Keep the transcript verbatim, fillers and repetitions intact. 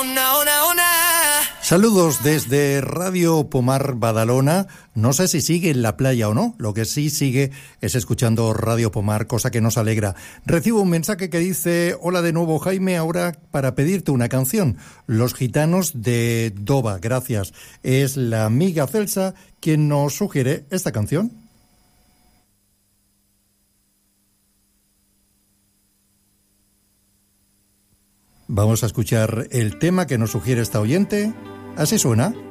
no, no, no. Saludos desde Radio Pomar Badalona. No sé si sigue en la playa o no. Lo que sí sigue es escuchando Radio Pomar, cosa que nos alegra. Recibo un mensaje que dice: hola de nuevo, Jaime, ahora para pedirte una canción. Los Gitanos de Doba, gracias. Es la amiga Celsa quien nos sugiere esta canción. Vamos a escuchar el tema que nos sugiere esta oyente. Así suena.